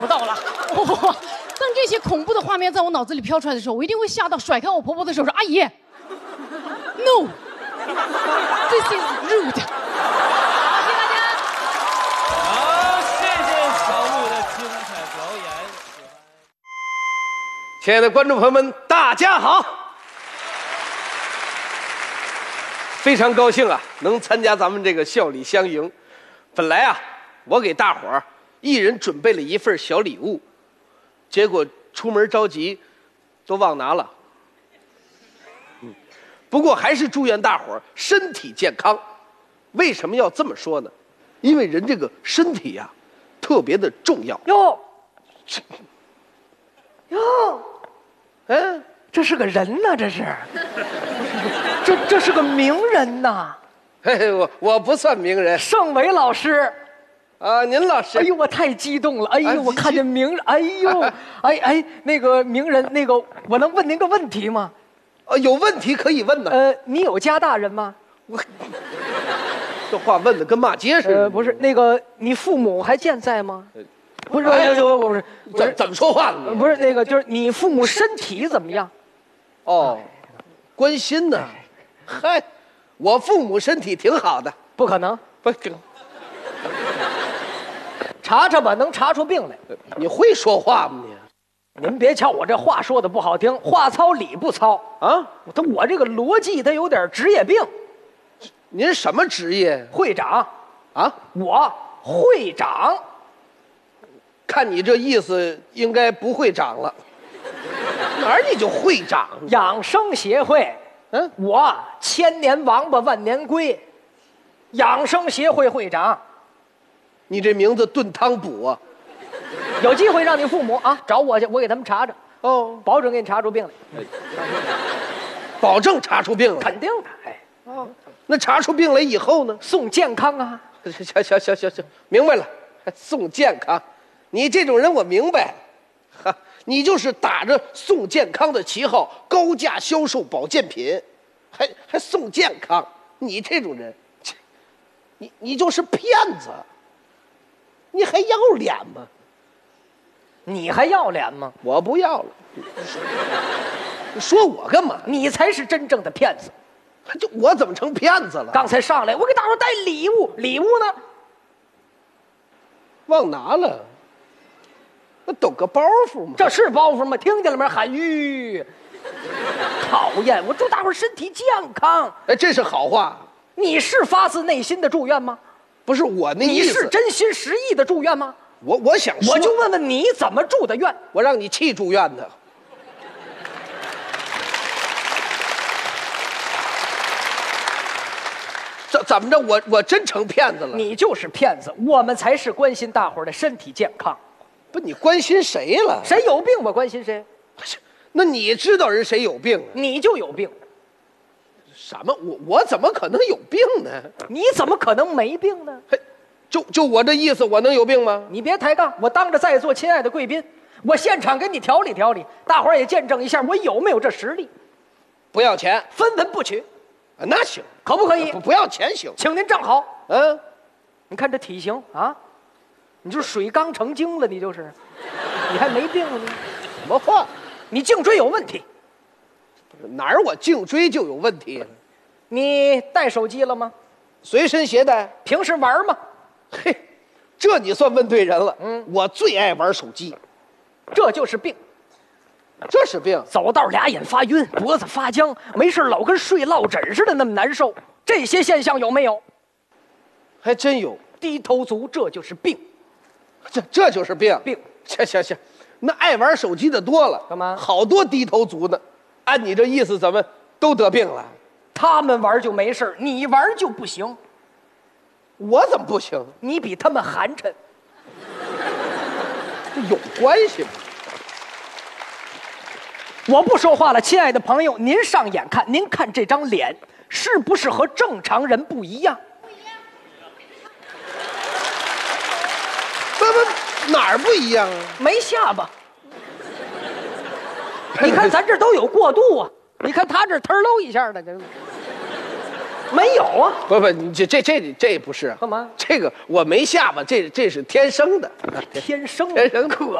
不到了。当这些恐怖的画面在我脑子里飘出来的时候，我一定会吓到，甩开我婆婆的手说：“阿姨 ，no， this is rude。”谢谢大家。 好，谢谢小鹿的精彩表演。 亲爱的观众朋友们，大家好！非常高兴啊，能参加咱们这个笑里相迎。本来啊，我给大伙儿一人准备了一份小礼物，结果出门着急，都忘拿了。不过还是祝愿大伙儿身体健康。为什么要这么说呢？因为人这个身体呀、特别的重要。 哟， 嗯， 这是个人呐，这是，这是个名人呐， 嘿嘿，我不算名人盛伟老师。 啊，您老师。 哎呦，我太激动了！哎啊呦，我看见名人，哎呦，哎，那个名人，那个，我能问您个问题吗？ 有问题可以问呢。 你有家大人吗？ 这话问的跟骂街似的。 不是，那个你父母还健在吗？不是， 哎不是， 怎么说话呢？ 不是那个，就是你父母身体怎么样？ 哦，关心呢。嗨，我父母身体挺好的。 不可能， 不， 查查吧，能查出病来。 你会说话吗你？ 您别瞧我这话说的不好听，话糙理不糙啊！ 我这个逻辑它有点职业病。 您什么职业？ 会长啊？ 我会长。 看你这意思，应该不会长了。哪儿你就会长？ 养生协会，我千年王八万年龟，养生协会会长。 你这名字炖汤补啊！ 有机会让你父母啊找我去，我给他们查查， 哦， 保准给你查出病来。 保证查出病来。 肯定的。哎， 那查出病来以后呢？ 送健康啊！ 行，明白了。还送健康，你这种人我明白。哈，你就是打着送健康的旗号，高价销售保健品，还送健康。你这种人，你就是骗子。你还要脸吗？ 你还要脸吗？ 我不要了。你说我干嘛？ 你才是真正的骗子。 就我怎么成骗子了？ 刚才上来我给大伙带礼物，礼物呢？ 忘拿了。那抖个包袱吗？ 这是包袱吗？听见了没？喊吁！讨厌！我祝大伙身体健康。 哎，这是好话。 你是发自内心的祝愿吗？ 不是我那意思。 你是真心实意的祝愿吗？ 我想说， 我就问问你怎么祝的愿？ 我让你气住院的。怎么着？我真成骗子了？ 你就是骗子，我们才是关心大伙的身体健康。 不，你关心谁了？ 谁有病我关心谁。 那你知道人谁有病啊？ 你就有病。 什么？我怎么可能有病呢？ 你怎么可能没病呢？ 嘿，就我这意思，我能有病吗？ 你别抬杠，我当着在座亲爱的贵宾，我现场给你调理调理，大伙儿也见证一下我有没有这实力。 不要钱， 分文不取。 啊，那行， 可不可以？ 不要钱行。 请您站好。 嗯， 你看这体型啊，你就是水缸成精了，你就是，你还没病呢？ 什么话？ 你颈椎有问题。 哪儿我颈椎就有问题？ 你带手机了吗？ 随身携带。 平时玩吗？ 嘿，这你算问对人了。我最爱玩手机。 这就是病。 这是病。 走道俩眼发晕，脖子发僵，没事老跟睡落枕似的那么难受。这些现象有没有？ 还真有。 低头族，这就是病。 这就是病。 病。 行，那爱玩手机的多了。 干嘛？ 好多低头族呢。按你这意思，咱们都得病了。 他们玩就没事，你玩就不行。 我怎么不行？ 你比他们寒碜。 这有关系吗？ 我不说话了，亲爱的朋友，您上眼看，您看这张脸是不是和正常人不一样？ 不，哪儿不一样啊？ 没下巴。你看咱这都有过渡啊，你看他这腾喽一下的， 没有啊？ 不，你这不是干嘛？ 这个我没下巴，这是天生的， 天生天生的。 可